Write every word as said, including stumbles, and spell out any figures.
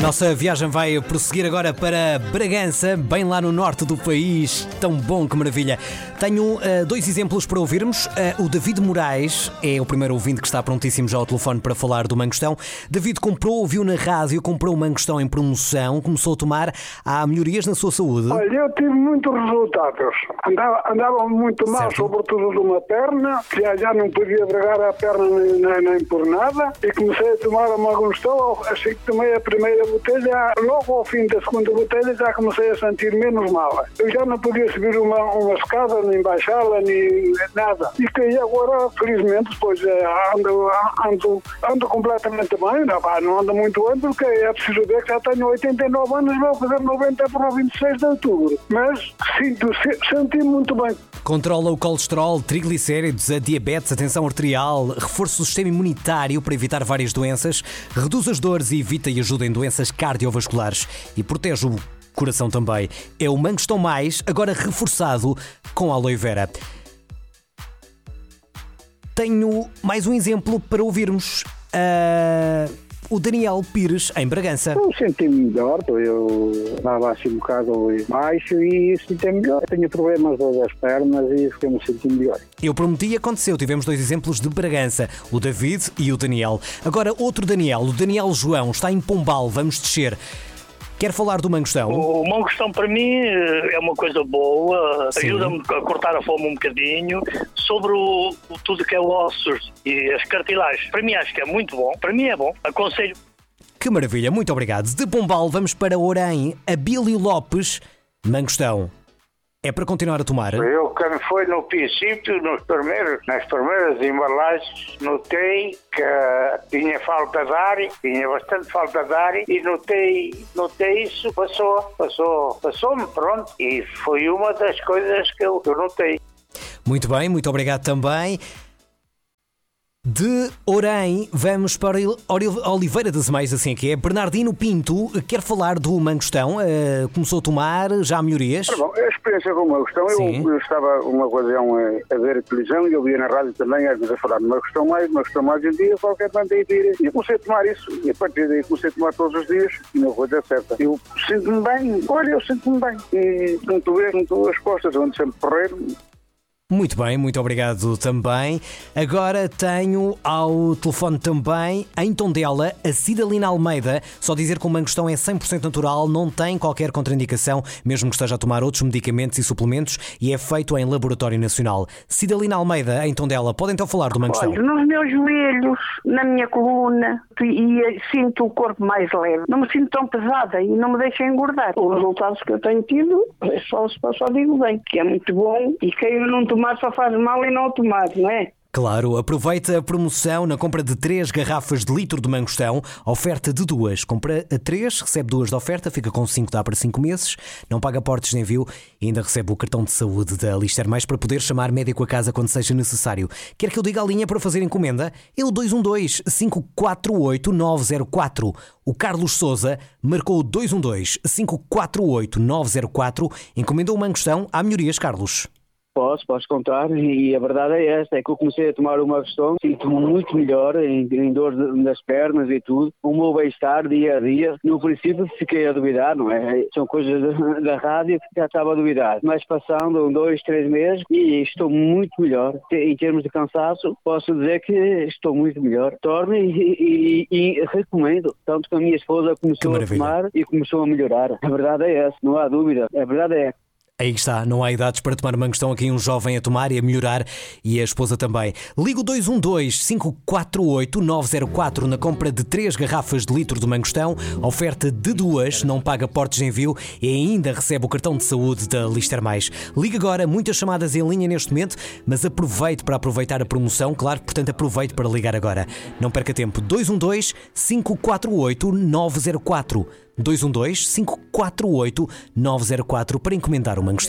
Nossa viagem vai prosseguir agora para Bragança, bem lá no norte do país. Tão bom, que maravilha. Tenho uh, dois exemplos para ouvirmos. Uh, o David Moraes é o primeiro ouvinte que está prontíssimo já ao telefone para falar do mangostão. David comprou, ouviu na rádio, comprou o mangostão em promoção, começou a tomar. Há melhorias na sua saúde? Olha, eu tive muitos resultados. Andava, andava muito mal, certo, sobretudo de uma perna, que já, já não podia dragar a perna nem, nem, nem por nada, e comecei a tomar o mangostão. Assim que tomei a primeira botelha, logo ao fim da segunda botelha já comecei a sentir menos mal. Eu já não podia subir uma, uma escada, nem baixá-la, nem nada. E que agora, felizmente, depois ando, ando, ando completamente bem. Não, não ando muito bem, porque é preciso ver que já tenho oitenta e nove anos e vou fazer noventa para o vinte e seis de outubro. Mas sinto, senti muito bem. Controla o colesterol, triglicéridos, a diabetes, a tensão arterial, reforça o sistema imunitário para evitar várias doenças, reduz as dores e evita e ajuda em doenças cardiovasculares e protege o coração também. É o Mangostão Mais, agora reforçado com aloe vera. Tenho mais um exemplo para ouvirmos. Uh... O Daniel Pires, em Bragança. Eu senti-me melhor, eu estava assim um bocado baixo e senti-me melhor. Tenho problemas das pernas e fiquei-me sentindo melhor. Eu prometi e aconteceu. Tivemos dois exemplos de Bragança, o David e o Daniel. Agora outro Daniel, o Daniel João, está em Pombal, vamos descer. Quer falar do mangostão? O mangostão para mim é uma coisa boa, ajuda-me a cortar a fome um bocadinho. Sobre o, o tudo que é ossos e as cartilagens, para mim acho que é muito bom, para mim é bom, aconselho. Que maravilha, muito obrigado. De Pombal vamos para Orém, Abílio Lopes, mangostão. É para continuar a tomar? Eu, quando foi no princípio, nos primeiros, nas primeiras embalagens, notei que tinha falta de ar, tinha bastante falta de ar, e notei, notei isso, passou, passou, passou-me, pronto, e foi uma das coisas que eu, que eu notei. Muito bem, muito obrigado também. De Orém, vamos para Oliveira das Meias, assim que é. Bernardino Pinto quer falar do mangostão. Uh, começou a tomar, já há melhorias? Bom, a experiência com o mangostão, eu, eu estava uma ocasião a, a ver a televisão e eu via na rádio também, às vezes a falar de mangostão mais, mangostão mais um dia, qualquer tanto aí tira. E eu comecei a tomar isso, e a partir daí comecei a tomar todos os dias, e não vou dizer certa. Eu sinto-me bem, olha, eu sinto-me bem. E não estou a ver, não estou as costas, onde sempre porreiro. Muito bem, muito obrigado também. Agora tenho ao telefone também, em Tondela, a Cidalina Almeida. Só dizer que o mangostão é cem por cento natural, não tem qualquer contraindicação, mesmo que esteja a tomar outros medicamentos e suplementos, e é feito em laboratório nacional. Cidalina Almeida, em Tondela, podem então falar do mangostão? Olha, nos meus joelhos, na minha coluna, e sinto o corpo mais leve. Não me sinto tão pesada e não me deixa engordar. Os resultados que eu tenho tido, só, só digo bem, que é muito bom, e quem não tomar só faz mal e não tomar, não é? Claro, aproveita a promoção na compra de três garrafas de litro de mangostão, oferta de duas. Compra a três, recebe duas de oferta, fica com cinco, dá para cinco meses, não paga portes de envio e ainda recebe o cartão de saúde da Lister Mais para poder chamar médico a casa quando seja necessário. Quer que eu diga a linha para fazer encomenda? É o dois um dois, cinco quatro oito, nove zero quatro. O Carlos Souza marcou o dois um dois, cinco quatro oito, nove zero quatro. Encomendou o mangostão. Há melhorias, Carlos? Posso, posso contar, e a verdade é esta, é que eu comecei a tomar o mangostão, sinto-me muito melhor em, em dor nas pernas e tudo, o meu bem-estar dia a dia. No princípio fiquei a duvidar, não é? São coisas da, da rádio que já estava a duvidar, mas passando um, dois, três meses e estou muito melhor. Em termos de cansaço, posso dizer que estou muito melhor. Torno e, e, e recomendo, tanto que a minha esposa começou a tomar e começou a melhorar. A verdade é essa, não há dúvida, a verdade é. Aí está, não há idades para tomar mangostão, aqui um jovem a tomar e a melhorar e a esposa também. Liga o dois um dois, cinco quatro oito, nove zero quatro na compra de três garrafas de litro de mangostão, oferta de duas, não paga portes de envio e ainda recebe o cartão de saúde da Lister Mais. Liga agora, muitas chamadas em linha neste momento, mas aproveite para aproveitar a promoção, claro, portanto aproveite para ligar agora. Não perca tempo, dois um dois, cinco quatro oito, nove zero quatro. dois um dois, cinco quatro oito, nove zero quatro para encomendar o mangostão.